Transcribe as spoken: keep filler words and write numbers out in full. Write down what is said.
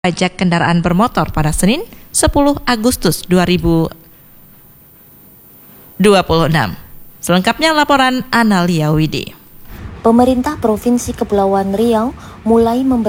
pajak kendaraan bermotor pada Senin sepuluh Agustus dua ribu dua puluh enam. Selengkapnya laporan Analia Widi. Pemerintah Provinsi Kepulauan Riau mulai memberi